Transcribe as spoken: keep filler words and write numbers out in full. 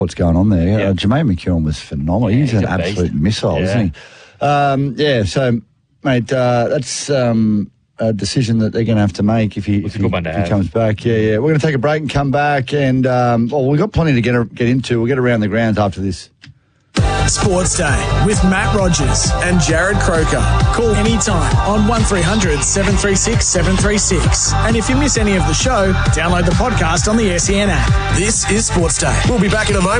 what's going on there. Yep. Uh, Jermaine McEwen was phenomenal. Yeah, he's, he's an a beast. absolute missile, Yeah. isn't he? Um, yeah, so, mate, uh, that's um, a decision that they're going to have to make if he, if It's a he, good one to if he have. comes back. Yeah, yeah. We're going to take a break and come back. And, um, well, we've got plenty to get, get into. We'll get around the grounds after this. Sports Day with Matt Rogers and Jared Croker. Call anytime on one three hundred seven three six seven three six. And if you miss any of the show, download the podcast on the S E N app. This is Sports Day. We'll be back in a moment.